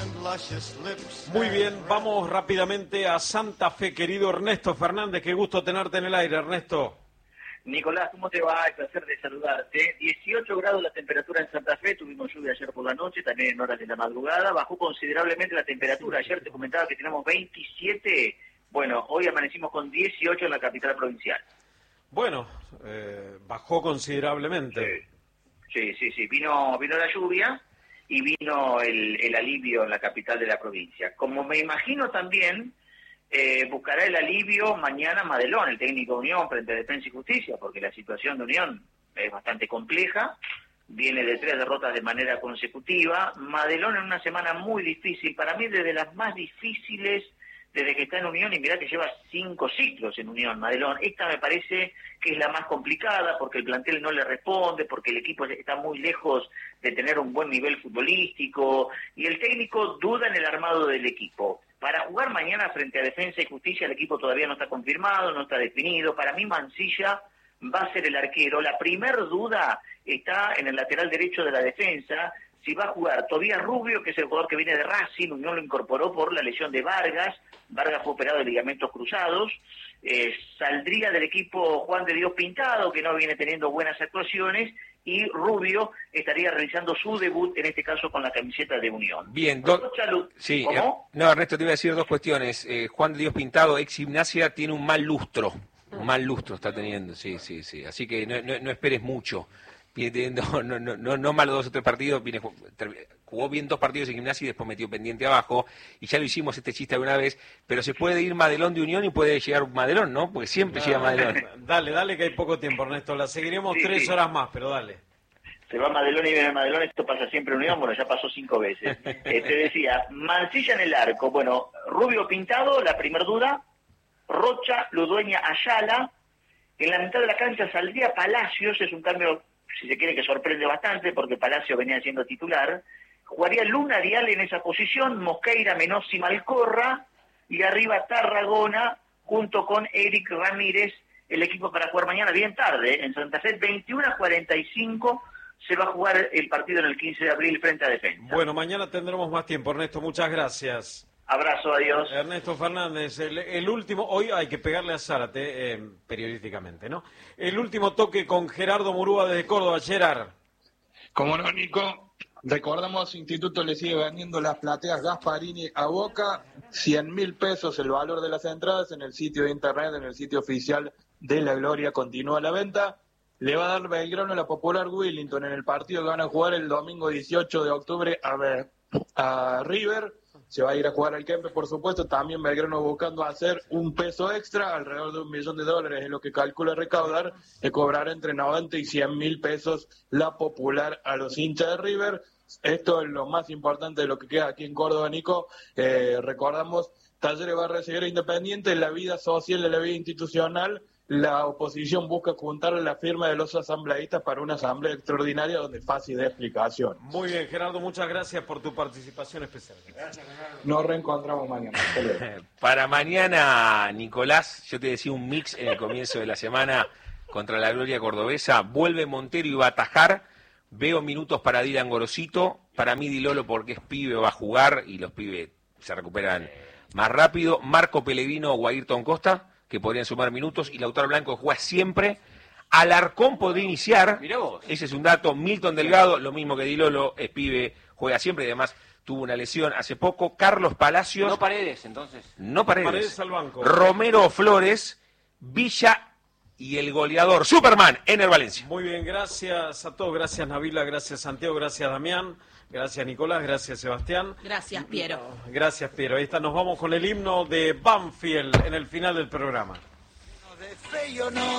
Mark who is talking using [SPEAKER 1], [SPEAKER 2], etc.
[SPEAKER 1] Muy bien, vamos rápidamente a Santa Fe, querido Ernesto Fernández. Qué gusto tenerte en el aire, Ernesto.
[SPEAKER 2] Nicolás, ¿cómo te va? El placer de saludarte. 18 grados la temperatura en Santa Fe, tuvimos lluvia ayer por la noche, también en horas de la madrugada, bajó considerablemente la temperatura. Ayer te comentaba que tenemos 27, bueno, hoy amanecimos con 18 en la capital provincial.
[SPEAKER 1] Bueno, bajó considerablemente.
[SPEAKER 2] Sí, vino la lluvia y vino el alivio en la capital de la provincia. Como me imagino también... buscará el alivio mañana Madelón, el técnico de Unión, frente a Defensa y Justicia, porque la situación de Unión es bastante compleja, viene de 3 derrotas de manera consecutiva. Madelón en una semana muy difícil, para mí desde las más difíciles desde que está en Unión, y mirá que lleva 5 ciclos en Unión, Madelón. Esta me parece que es la más complicada, porque el plantel no le responde, porque el equipo está muy lejos de tener un buen nivel futbolístico, y el técnico duda en el armado del equipo. Para jugar mañana frente a Defensa y Justicia, el equipo todavía no está confirmado, no está definido. Para mí Mancilla va a ser el arquero. La primer duda está en el lateral derecho de la defensa, si va a jugar Tobías Rubio, que es el jugador que viene de Racing. Unión lo incorporó por la lesión de Vargas. Vargas fue operado de ligamentos cruzados. Saldría del equipo Juan de Dios Pintado, que no viene teniendo buenas actuaciones, y Rubio estaría realizando su debut, en este caso con la camiseta de Unión.
[SPEAKER 3] Bien, sí,
[SPEAKER 2] ¿Cómo?
[SPEAKER 3] No, Ernesto, te iba a decir 2 cuestiones. Juan de Dios Pintado, ex Gimnasia, tiene un mal lustro está teniendo, sí. Así que no esperes mucho. No malo 2 o 3 partidos, jugó bien 2 partidos en Gimnasia y después metió pendiente abajo, y ya lo hicimos este chiste alguna vez, pero se puede ir Madelón de Unión y puede llegar Madelón, ¿no? Porque siempre llega Madelón.
[SPEAKER 1] Dale que hay poco tiempo, Ernesto, la seguiremos 3 horas más, pero dale.
[SPEAKER 2] Se va Madelón y viene Madelón, esto pasa siempre en Unión, bueno, ya pasó 5 veces. Te decía, Mancilla en el arco, bueno, Rubio Pintado, la primer duda, Rocha, Ludueña, Ayala, en la mitad de la cancha saldría Palacios, es un cambio, si se quiere, que sorprende bastante, porque Palacio venía siendo titular. Jugaría Luna Dial en esa posición, Mosqueira, Menossi, Malcorra, y arriba Tarragona, junto con Eric Ramírez, el equipo para jugar mañana bien tarde, en Santa Fe, 21:45, se va a jugar el partido en el 15 de abril frente a Defensa.
[SPEAKER 1] Bueno, mañana tendremos más tiempo, Ernesto, muchas gracias.
[SPEAKER 2] Abrazo, adiós.
[SPEAKER 1] Ernesto Fernández, el último, hoy hay que pegarle a Zárate, periodísticamente, ¿no? El último toque con Gerardo Murúa desde Córdoba. Gerard.
[SPEAKER 4] Como no, Nico, recordamos, Instituto le sigue vendiendo las plateas Gasparini a Boca, 100.000 pesos el valor de las entradas en el sitio de internet, en el sitio oficial de La Gloria, continúa la venta. Le va a dar Belgrano a la Popular Willington en el partido que van a jugar el domingo 18 de octubre a River. Se va a ir a jugar al Kempe, por supuesto. También Belgrano buscando hacer un peso extra, alrededor de $1 millón es lo que calcula recaudar, de cobrar entre 90 y 100.000 pesos la Popular a los hinchas de River. Esto es lo más importante de lo que queda aquí en Córdoba, Nico. Recordamos, Talleres va a recibir a Independiente. En la vida social, en la vida institucional, la oposición busca juntar la firma de los asambleístas para una asamblea extraordinaria donde fácil de explicación.
[SPEAKER 1] Muy bien, Gerardo, muchas gracias por tu participación especial.
[SPEAKER 4] Gracias, Gerardo. Nos reencontramos mañana.
[SPEAKER 3] Para mañana, Nicolás, yo te decía un mix en el comienzo de la semana contra la Gloria Cordobesa. Vuelve Montero y va a atajar. Veo minutos para Dylan Gorosito. Para mí, Di Lolo, porque es pibe, va a jugar y los pibes se recuperan más rápido. Marco Pellegrino o Ayrton Costa, que podrían sumar minutos, y Lautaro Blanco juega siempre. Alarcón podría iniciar, ese es un dato. Milton Delgado, lo mismo que Di Lolo, es pibe, juega siempre y además tuvo una lesión hace poco. Carlos Palacios.
[SPEAKER 5] No Paredes, entonces.
[SPEAKER 3] No Paredes.
[SPEAKER 1] Paredes al banco.
[SPEAKER 3] Romero Flores, Villa y el goleador Superman, Ener Valencia.
[SPEAKER 1] Muy bien, gracias a todos. Gracias, Nabila, gracias, Santiago, gracias, Damián. Gracias, Nicolás, gracias, Sebastián.
[SPEAKER 6] Gracias, Piero.
[SPEAKER 1] Gracias, Piero. Ahí está, nos vamos con el himno de Banfield en el final del programa.